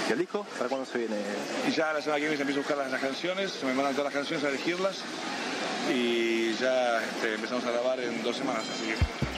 ¿Y el disco? ¿Para cuándo se viene? Y ya la semana que viene se empieza a buscar las canciones, se me mandan todas las canciones a elegirlas y ya empezamos a grabar en 2 semanas, así que